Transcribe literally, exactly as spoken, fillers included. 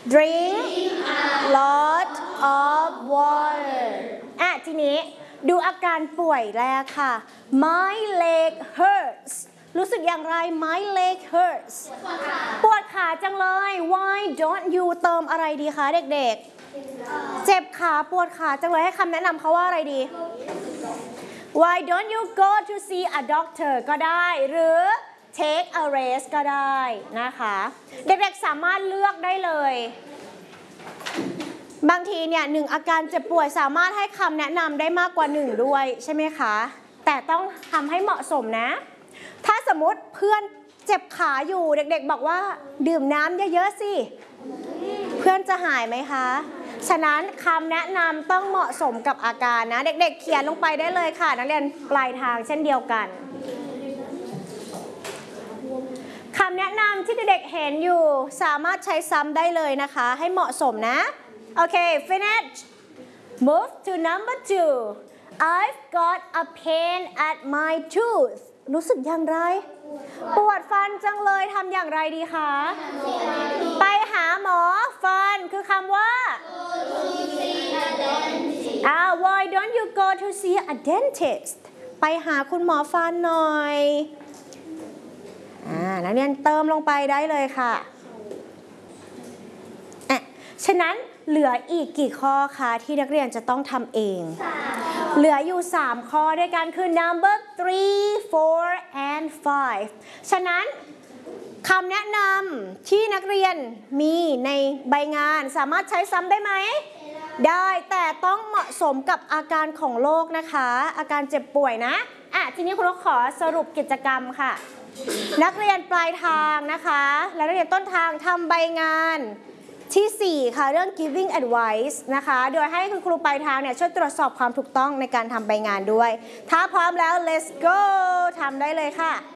drink lot of water อ่ะทีนี้ดูอาการป่วยแรกค่ะ my leg hurts รู้สึกอย่างไร my leg hurts ปวดขาจังเลย why don't you เติมอะไรดีคะเด็กๆเจ็บขาปวดขาจังเลยให้คำแนะนำเขาว่าอะไรดี why don't you go to see a doctor ก็ได้หรือ take a rest ก็ได้นะคะเด็กๆสามารถเลือกได้เลยบางทีเนี่ยหนึ่งอาการเจ็บป่วยสามารถให้คำแนะนำได้มากกว่าหนึ่งด้วยใช่ไหมคะแต่ต้องทำให้เหมาะสมนะถ้าสมมติเพื่อนเจ็บขาอยู่เด็กๆบอกว่าดื่มน้ำเยอะๆสิเพื่อนจะหายไหมคะฉะนั้นคำแนะนำต้องเหมาะสมกับอาการนะเด็กๆเขียนลงไปได้เลยค่ะนักเรียนปลายทางเช่นเดียวกันคำแนะนำที่เด็กๆเห็นอยู่สามารถใช้ซ้ำได้เลยนะคะให้เหมาะสมนะโอเค finish move to number two I've got a pain at my tooth รู้สึกอย่างไรปวดฟันจังเลยทำอย่างไรดีคะไปหาหมอฟันคือคำว่าอ่า why don't you go to see a dentist ไปหาคุณหมอฟันหน่อยอ่านักเรียนเติมลงไปได้เลยค่ะอ่ะฉะนั้นเหลืออีกกี่ข้อคะที่นักเรียนจะต้องทำเองเหลืออยู่สามข้อด้วยกันคือ number three four and five ฉะนั้นคำแนะนำที่นักเรียนมีในใบงานสามารถใช้ซ้ำได้ไหมได้แต่ต้องเหมาะสมกับอาการของโรคนะคะอาการเจ็บป่วยนะอ่ะทีนี้คุณขอสรุปกิจกรรมค่ะนักเรียนปลายทางนะคะและนักเรียนต้นทางทำใบงานที่สี่ค่ะเรื่อง giving advice นะคะโดยให้คุณครูปลายทางเนี่ยช่วยตรวจสอบความถูกต้องในการทำใบงานด้วยถ้าพร้อมแล้ว let's go ทำได้เลยค่ะ